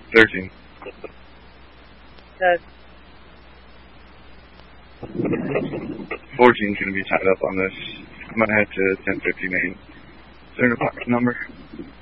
13. 14's going to be tied up on this. I'm going to head to 1059. Is there an apartment number?